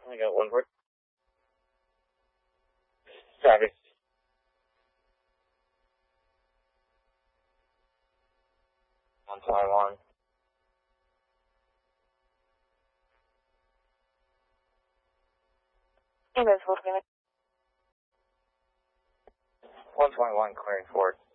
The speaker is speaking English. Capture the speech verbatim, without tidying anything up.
I got one word. Travis. On Taiwan. one twenty-one, clearing forward.